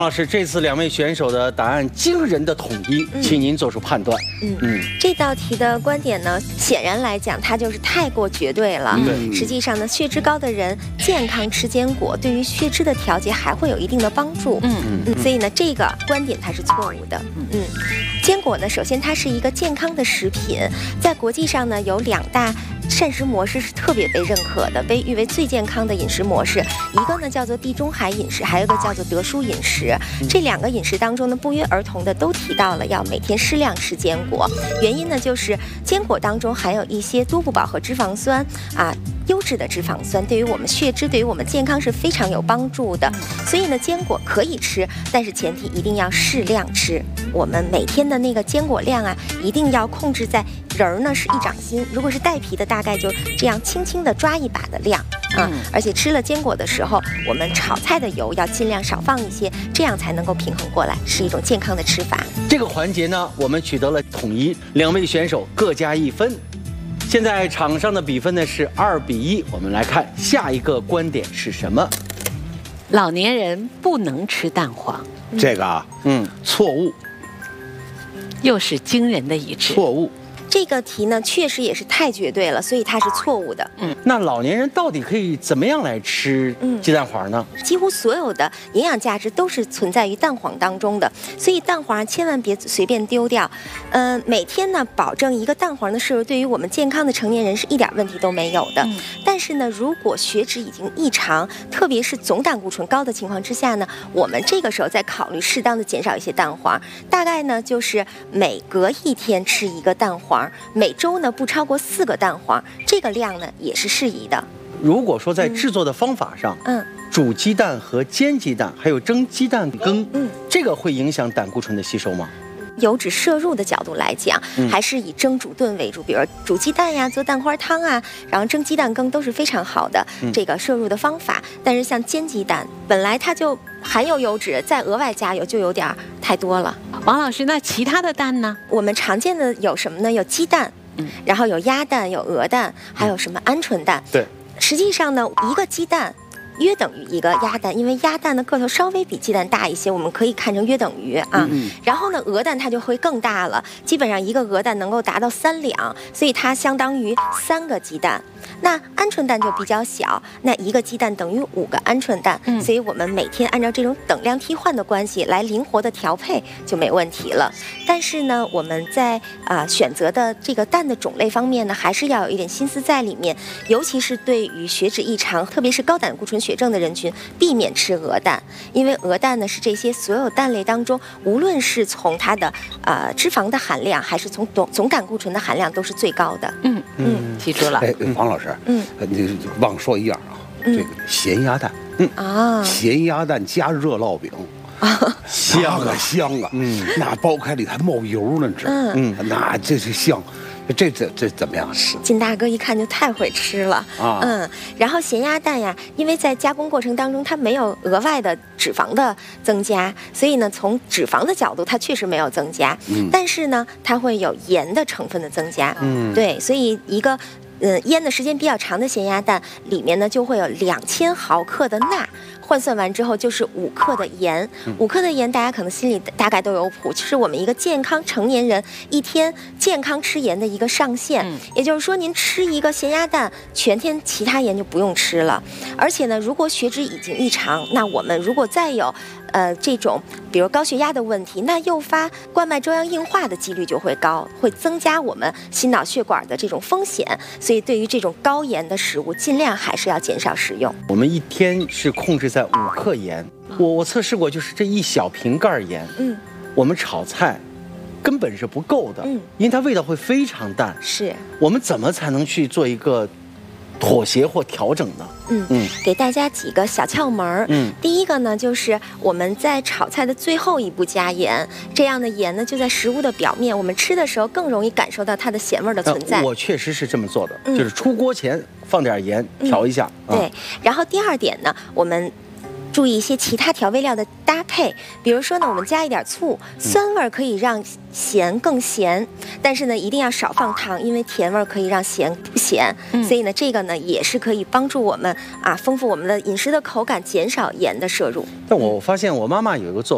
老师，这次2位选手的答案惊人的统一，请您做出判断。 这道题的观点呢，显然来讲，它就是太过绝对了。实际上呢，血脂高的人健康吃坚果，对于血脂的调节还会有一定的帮助。所以呢，这个观点它是错误的。坚果呢，首先它是一个健康的食品，在国际上呢有2大膳食模式是特别被认可的，被誉为最健康的饮食模式。一个呢叫做地中海饮食，还有一个叫做德叔饮食。这2个饮食当中呢，不约而同的都提到了要每天适量吃坚果。原因呢，就是坚果当中含有一些多不饱和脂肪酸优质的脂肪酸，对于我们血脂、对于我们健康是非常有帮助的。所以呢，坚果可以吃，但是前提一定要适量吃。我们每天的那个坚果量一定要控制在仁儿呢是1掌心，如果是带皮的，大概就这样轻轻的抓一把的量而且吃了坚果的时候，我们炒菜的油要尽量少放一些，这样才能够平衡过来，是一种健康的吃法。 这个环节呢，我们取得了统一，2位选手各加1分。现在场上的比分呢是2比1，我们来看下一个观点是什么？ 老年人不能吃蛋黄， 这个错误， 又是惊人的一致。 错误。 这个题呢，确实也是太绝对了，所以它是错误的。 那老年人到底可以怎么样来吃鸡蛋黄呢？ 几乎所有的营养价值都是存在于蛋黄当中的，所以蛋黄千万别随便丢掉。每天呢，保证1个蛋黄的摄入，对于我们健康的成年人是一点问题都没有的。但是呢，如果血脂已经异常，特别是总胆固醇高的情况之下呢，我们这个时候再考虑适当的减少一些蛋黄，大概呢就是每隔1天吃1个蛋黄。每周呢不超过4个蛋黄，这个量呢也是适宜的。 如果说在制作的方法上，煮鸡蛋和煎鸡蛋，还有蒸鸡蛋羹，这个会影响胆固醇的吸收吗？ 油脂摄入的角度来讲，还是以蒸煮炖为主，比如煮鸡蛋呀、做蛋花汤然后蒸鸡蛋羹都是非常好的这个摄入的方法。但是像煎鸡蛋，本来它就含有油脂，再额外加油就有点太多了。 王老师，那其他的蛋呢？ 我们常见的有什么呢？有鸡蛋，然后有鸭蛋、有鹅蛋，还有什么鹌鹑蛋。 对， 实际上呢，1个鸡蛋约等于1个鸭蛋，因为鸭蛋的个头稍微比鸡蛋大一些，我们可以看成约等于然后呢，鹅蛋它就会更大了，基本上1个鹅蛋能够达到3两，所以它相当于3个鸡蛋。那鹌鹑蛋就比较小，那1个鸡蛋等于5个鹌鹑蛋，所以我们每天按照这种等量替换的关系来灵活的调配就没问题了。但是呢，我们在选择的这个蛋的种类方面呢，还是要有一点心思在里面，尤其是对于血脂异常，特别是高胆固醇血症的人群，避免吃鹅蛋，因为鹅蛋呢是这些所有蛋类当中，无论是从它的脂肪的含量，还是从总胆固醇的含量都是最高的。 记住了。 王老师，你忘说一样这个咸鸭蛋，咸鸭蛋加热烙饼。香啊！那剥开里还冒油呢，知道吗？那这是香。这怎么样？ 金大哥一看就太会吃了然后咸鸭蛋呀，因为在加工过程当中它没有额外的脂肪的增加，所以呢从脂肪的角度它确实没有增加，但是呢它会有盐的成分的增加，对，所以一个腌的时间比较长的咸鸭蛋里面呢就会有2000毫克的钠，换算完之后就是5克的盐。5克的盐大家可能心里大概都有谱，就是我们一个健康成年人一天健康吃盐的一个上限。也就是说，您吃1个咸鸭蛋，全天其他盐就不用吃了。而且呢，如果血脂已经异常，那我们如果再有这种比如高血压的问题，那诱发冠脉粥样硬化的几率就会高，会增加我们心脑血管的这种风险。所以对于这种高盐的食物，尽量还是要减少食用。 我们一天是控制在5克盐，我测试过，就是这1小瓶盖盐，我们炒菜根本是不够的，因为它味道会非常淡。 是， 我们怎么才能去做一个妥协或调整呢？ 给大家几个小窍门。第一个呢，就是我们在炒菜的最后一步加盐，这样的盐呢就在食物的表面，我们吃的时候更容易感受到它的咸味的存在。 我确实是这么做的，就是出锅前放点盐调一下。 对，然后第2点呢，我们注意一些其他调味料的搭配，比如说呢，我们加一点醋，酸味可以让咸更咸，但是呢，一定要少放糖，因为甜味可以让咸不咸。所以呢，这个呢也是可以帮助我们丰富我们的饮食的口感，减少盐的摄入。 但我发现我妈妈有一个做法。